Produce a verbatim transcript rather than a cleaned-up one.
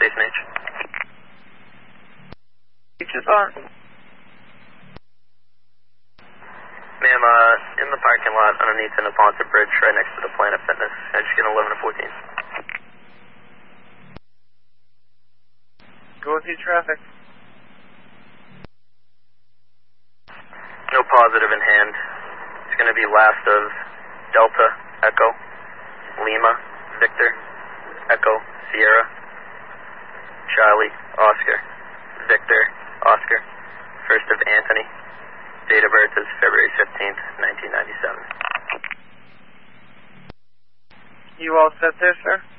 Station H. H is on. Ma'am, uh, in the parking lot underneath the Neponset Bridge, right next to the Planet Fitness. I just get eleven to fourteen. Go through traffic. No positive in hand. It's going to be last of Delta, Echo, Lima, Victor, Echo, Sierra, Charlie, Oscar, Victor, Oscar, first of Anthony. Date of birth is February fifteenth, nineteen ninety-seven. You all set there, sir?